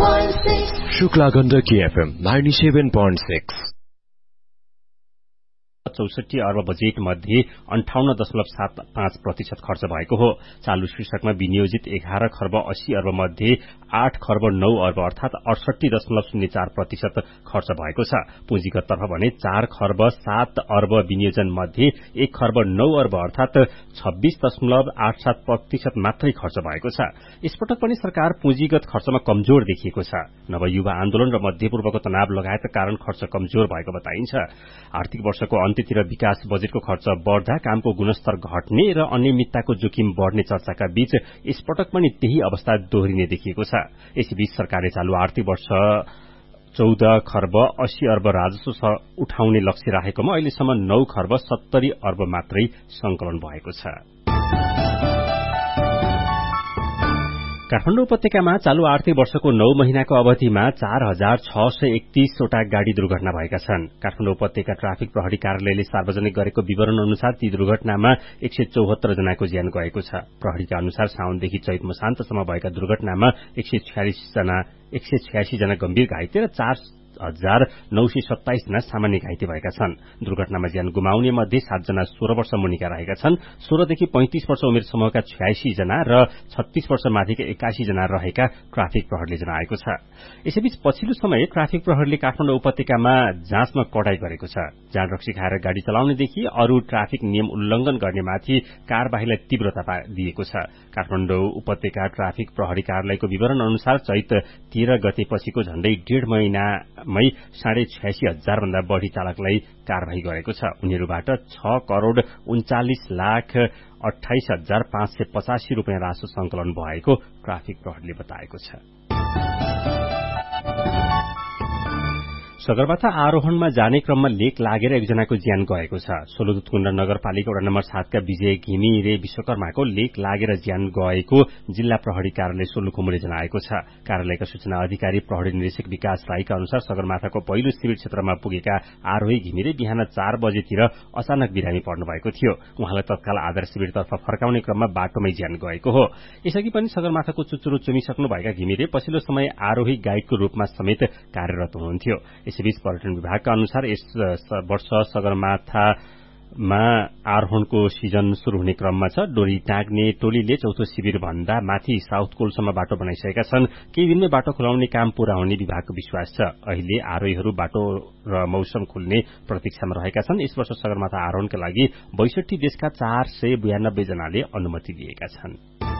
Shukla Gandaki FM 97.6। 64 अर्ब budget मध्ये 58.75% खर्च भएको हो। चालू शीर्षकमा विनियोजित 11 खर्ब 80 अर्ब मध्ये 8 खर्ब 9 अर्ब अर्थात 68.04% खर्च भएको छ। पुँजीगत तर्फ भने 4 खर्ब 7 अर्ब विनियोजन मध्ये 1 खर्ब 9 अर्ब अर्थात 26.87% मात्रै खर्च भएको छ। यसपटक पनि सरकार पुँजीगत खर्चमा कमजोर देखिएको छ। नवयुवा आन्दोलन र मध्यपूर्वको तनाव लगायतका कारण खर्च कमजोर भएको बताइन्छ। आर्थिक वर्षको अन्त्यतिर विकास बजेटको खर्च बढ्दा कामको गुणस्तर घट्ने र अनियमितताको जोखिम बढ्ने चर्चाका बीच यसपटक पनि त्यही अवस्था दोहोरिने देखिएको छ। यसैबीच सरकारले चालू आर्थिक वर्ष 14 खर्ब 80 अर्ब राजस्व उठाउने लक्ष्य राखेकोमा अहिलेसम्म 9 खर्ब 70 अर्ब मात्रै संकलन भएको छ। काठमाडौँ उपत्यकामा चालू आर्थिक वर्षको 9 महिनाको अवधिमा 4631 वटा गाड़ी दुर्घटना भएका छन्। काठमाडौँ उपत्यका ट्राफिक प्रहरी कार्यालयले सार्वजनिक गरेको विवरण अनुसार ती दुर्घटनामा 174 जनाको ज्यान गएको छ। प्रहरीका अनुसार साउनदेखि चैत मसान्तसम्म भएका दुर्घटनामा 186 जना गम्भीर घाइते र 4,927 जना सामान्य घाइते भएका छन्। दुर्घटनामा ज्यान गुमाउने मध्ये 7 जना 16 वर्ष मुनिका रहेका छन्। 16 देखि 35 वर्ष उमेर समूहका 86 जना र 36 वर्ष माथिका 81 जना रहेका ट्राफिक प्रहरीले जनाएको छ। यसैबीच पछिल्लो समय ट्राफिक प्रहरीले काठमाडौँ उपत्यकामा जाँचमा कडाई गरेको छ। जाँड रक्सी खाएर गाड़ी चलाउनेदेखि अरू ट्राफिक नियम उल्लंघन गर्नेमाथि कार्यवाहीलाई तीव्रता दिएको छ। काठमाडौँ उपत्यका ट्राफिक प्रहरी कार्यालयको विवरण अनुसार चैत 13 गतेपछिको झण्डै 1.5 महिनामै 86,500 भन्दा बढ़ी चालकलाई कार्यवाही गरेको छ। उनीहरूबाट 6,39,28,585 रूपियाँ राजस्व संकलन भएको ट्राफिक प्रहरीले बताएको छ। सगरमाथा आरोहणमा जाने क्रममा लेक लागेर एकजनाको ज्यान गएको छ। सोलुखुम्बु नगरपालिका वडा नम्बर 7 का विजय घिमिरे विश्वकर्माको लेक लागेर ज्यान गएको जिल्ला प्रहरी कार्यालय सोलुखुम्बुले जनाएको छ। कार्यालयका सूचना अधिकारी प्रहरी निर्देशक विकास राईका अनुसार सगरमाथाको पहिलो शिविर क्षेत्रमा पुगेका आरोही घिमिरे बिहान 4 बजेतिर अचानक बिरामी पर्नु भएको थियो। उहाँलाई तत्काल आधार शिविरतर्फ फर्काउने क्रममा बाटोमै ज्यान गएको हो। यसअघि पनि सगरमाथाको चुचुरो चुमिसक्नु भएका घिमिरे पछिल्लो समय आरोही गाइडको रूपमा समेत कार्यरत हुनुहुन्थ्यो। यसैबीच पर्यटन विभागका अनुसार यस वर्ष सगरमाथामा आरोहणको सिजन शुरू हुने क्रममा छ। डोरी टाँग्ने टोलीले चौथो शिविर भन्दा माथि साउथ कोलसम्म बाटो बनाइसकेका छन्। केही दिनमै बाटो खुलाउने काम पूरा हुने विभागको विश्वास छ। अहिले आरोहीहरू बाटो र मौसम खुल्ने प्रतीक्षामा रहेका छन्। यस वर्ष सगरमाथा आरोहणका लागि 62 देशका 492 जनाले अनुमति लिएका छन्।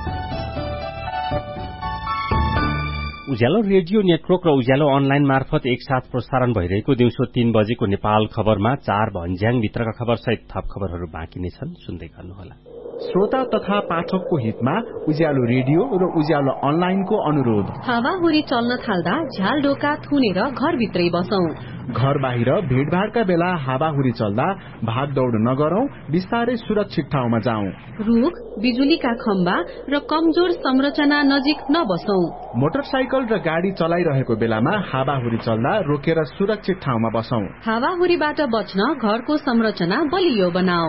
उज्यालो रेडियो नेटवर्क र उज्यालो अनलाइन मार्फत एकसाथ प्रसारण भइरहेको दिउँसो 3 बजेको नेपाल खबरमा 4 भन्ज्याङ भित्रका खबर सहित थप खबरहरू बाँकी नै छन्। सुन्दै गर्नुहोला। श्रोता तथा पाठकको हितमा उज्यालो रेडियो र उज्यालो अनलाइनको अनुरोध। हावाहुरी चल्न थाल्दा झ्याल ढोका थुनेर घरभित्रै बसौं। घर बाहिर भीड़भाड़का बेला हावाहुरी चल्दा भागदौड़ नगरौं, बिस्तारै सुरक्षित ठाउँमा जाउँ। रुख, बिजुलीका खम्बा र कमजोर संरचना नजिक नबसौं। मोटरसाइकल र गाड़ी चलाइरहेको बेलामा हावाहुरी चल्दा रोकेर सुरक्षित ठाउँमा बसौं। हावाहुरीबाट बच्न घरको संरचना बलियो बनाऊ।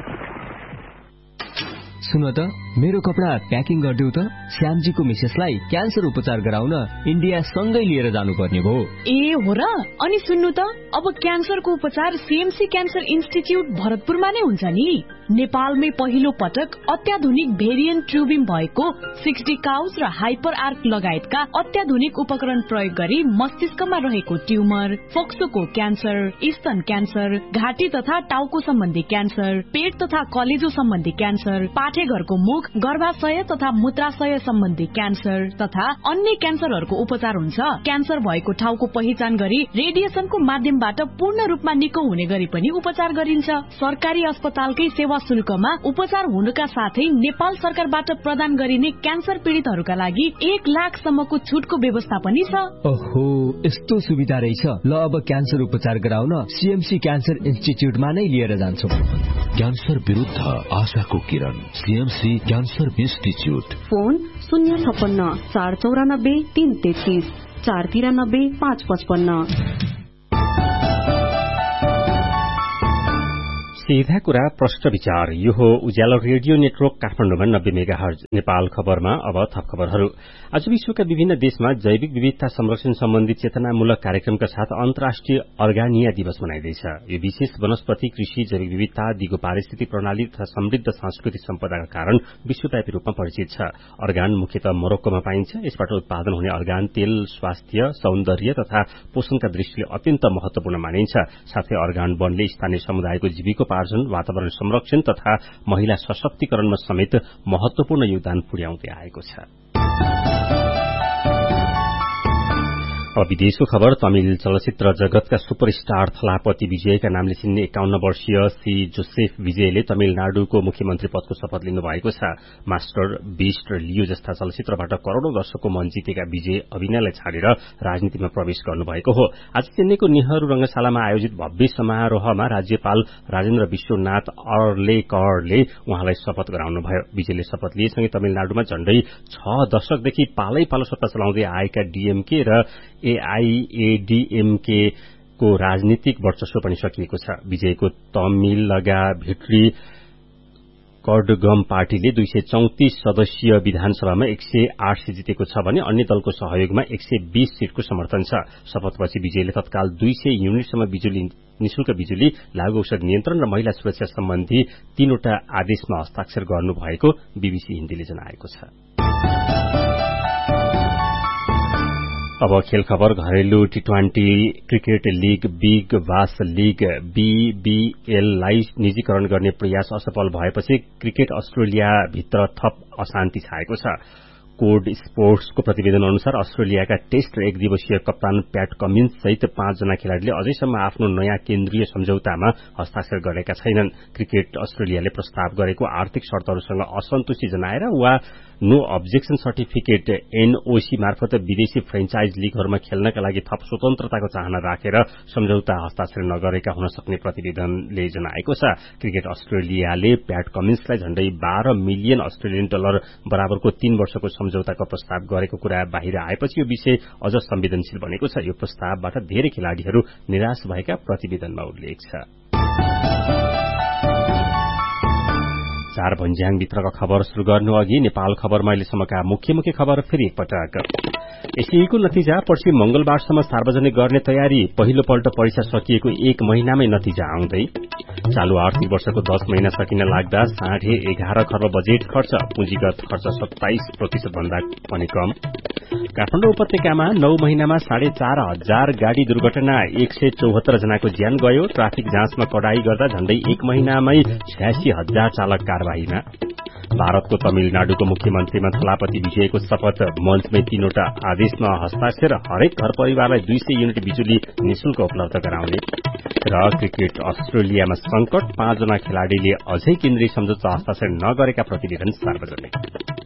सुन त, मेरो कपडा प्याकिङ गरिदेऊ त। श्यामजीको मिसेसलाई क्यान्सर उपचार गराउन इन्डिया सँगै लिएर जानुपर्ने भयो। ए हो र? अनि सुन्नु त, अब क्यान्सरको उपचार सीएमसी क्यान्सर इन्स्टिट्युट भरतपुरमा नै हुन्छ नि। नेपालमै पहिलो पटक अत्याधुनिक भेरिएन्ट ट्युबिङ भएको 60 काउज र हाइपर आर्क लगायतका अत्याधुनिक उपकरण प्रयोग गरी मस्तिष्कमा रहेको ट्युमर, फोक्सोको क्यान्सर, स्तन क्यान्सर, घाँटी तथा टाउको सम्बन्धी क्यान्सर, पेट तथा कलेजो सम्बन्धी क्यान्सर, पाठेघरको मुख, गर्भाशय तथा मूत्राशय सम्बन्धी क्यान्सर तथा अन्य क्यान्सरहरूको उपचार हुन्छ। क्यान्सर भएको ठाउँको पहिचान गरी रेडिएसनको माध्यमबाट पूर्ण रूपमा निको हुने गरी पनि उपचार गरिन्छ। सरकारी अस्पतालकै सेवा शुल्कमा उपचार हुनुका साथै नेपाल सरकारबाट प्रदान गरिने क्यान्सर पीड़ितहरूका लागि 1 लाखसम्मको छुटको व्यवस्था पनि छ। ओहो, यस्तो सुविधा रहेछ। ल, अब क्यान्सर उपचार गराउन सीएमसी क्यान्सर इन्स्टिट्युटमा नै लिएर जान्छौं। क्यान्सर विरुद्ध आशाको किरण, सीएमसी क्यान्सर इन्स्टिट्युट। फोन 056 494 333 493 555। सीधा कुरा प्रष्ट विचार। यो हो उज्यालो रेडियो नेटवर्क काठमाडौँमा 90 मेगाहर्ज। नेपाल खबरमा अब थप खबरहरू। आज विश्वका विभिन्न देशमा जैविक विविधता संरक्षण सम्बन्धी चेतनामूलक कार्यक्रमका साथ अन्तर्राष्ट्रिय अर्गानिया दिवस मनाइँदैछ। यो विशेष वनस्पति कृषि, जैविक विविधता, दिगो पारिस्थितिक प्रणाली तथा समृद्ध सांस्कृतिक सम्पदाका कारण विश्वव्यापी रूपमा परिचित छ। अर्गान मुख्यतः मोरक्कोमा पाइन्छ। यसबाट उत्पादन हुने अर्गान तेल स्वास्थ्य, सौन्दर्य तथा पोषणका दृष्टिले अत्यन्त महत्वपूर्ण मानिन्छ। साथै अर्गान वनले स्थानीय समुदायको जीविकोपार्जन, वातावरण संरक्षण तथा महिला सशक्तिकरणमा समेत महत्वपूर्ण योगदान पुर्याउँदै आएको छ। विदेशको खबर। तमिल चलचित्र जगतका सुपरस्टार थलापति विजयका नामले चिन्ने 51 वर्षीय सी जोसेफ विजयले तमिलनाडुको मुख्यमन्त्री पदको शपथ लिनुभएको छ। मास्टर, बीस्ट र लियो जस्ता चलचित्रबाट करोड़ौं दर्शकको मन जितेका विजय अभिनयलाई छाडेर राजनीतिमा प्रवेश गर्नुभएको हो। आज चेन्नईको नेहरू रंगशालामा आयोजित भव्य समारोहमा राज्यपाल राजेन्द्र विश्वनाथ अर्लेकरले उहाँलाई शपथ गराउनुभयो। विजयले शपथ लिएसँगै तमिलनाडुमा झण्डै 6 दशकदेखि पालै पालो सत्ता चलाउँदै आएका डीएमके र एआईएडीएमके को राजनीतिक वर्चस्व पनि सकिएको छ। विजयको तमिलगा भित्री कडगम पार्टीले 234 सदस्यीय विधानसभामा 108 सीट जितेको छ भने अन्य दलको सहयोगमा 120 सीटको समर्थन छ। शपथपछि विजयले तत्काल 200 युनिटसम्म निशुल्क बिजुली, लागू औषध नियन्त्रण र महिला सुरक्षा सम्बन्धी 3 वटा आदेशमा हस्ताक्षर गर्नुभएको बीबीसी हिन्दीले जनाएको छ। अब खेल खबर। घरेलु टी20 क्रिकेट लीग बिग बास लीग बीबीएललाई निजीकरण गर्ने प्रयास असफल भएपछि क्रिकेट अस्ट्रेलिया भित्र थप अशान्ति छाएको छ। कोड स्पोर्ट्सको प्रतिवेदन अनुसार अस्ट्रेलियाका टेस्ट र एक दिवसीय कप्तान प्याट कमिन्स सहित 5 जना खेलाड़ीले अझैसम्म आफ्नो नयाँ केन्द्रीय सम्झौतामा हस्ताक्षर गरेका छैनन्। क्रिकेट अस्ट्रेलियाले प्रस्ताव गरेको आर्थिक शर्तहरूसँग असन्तुष्टि जनाएर वा नो अब्जेक्सन सर्टिफिकेट एनओसी मार्फत विदेशी फ्रेन्चाइज लीगहरूमा खेल्नका लागि थप स्वतन्त्रताको चाहना राखेर सम्झौता हस्ताक्षर नगरेका हुन सक्ने प्रतिवेदनले जनाएको छ। क्रिकेट अस्ट्रेलियाले प्याट कमिन्सलाई झण्डै 12 मिलियन अस्ट्रेलियन डलर बराबरको 3 वर्षको सम्झौताको प्रस्ताव गरेको कुरा बाहिर आएपछि यो विषय अझ संवेदनशील बनेको छ। यो प्रस्तावबाट धेरै खेलाड़ीहरू निराश भएका प्रतिवेदनमा उल्लेख छ। 4 भन्ज्याङभित्रका खबर शुरू गर्नु अघि नेपाल खबरमा अहिलेसम्मका मुख्य खबर फेरि एकपटक। एसईको नतिजा पर्सि मंगलबारसम्म सार्वजनिक गर्ने तयारी। पहिलोपल्ट परीक्षा सकिएको 1 महिनामै नतिजा आउँदै। चालू आर्थिक वर्षको 10 महिना सकिन लाग्दा 11.5 खर्ब बजेट खर्च, पुँजीगत खर्च 27% भन्दा पनि कम। काठमाडौँ उपत्यकामा 9 महिनामा 4,500 गाड़ी दुर्घटना, 174 जनाको ज्यान गयो। ट्राफिक जाँचमा कडाई गर्दा झण्डै 1 महिनामै 86,000 चालक कारवाहीमा। भारतको तमिलनाडुको मुख्यमन्त्रीमा थलापति विजयको शपथ, मञ्चमै 3 वटा आदेशमा हस्ताक्षर, हरेक घर परिवारलाई 200 युनिट बिजुली निशुल्क उपलब्ध गराउने। र क्रिकेट अस्ट्रेलियामा संकट, 5 जना खेलाड़ीले अझै केन्द्रीय सम्झौता हस्ताक्षर नगरेका प्रतिवेदन सार्वजनिक।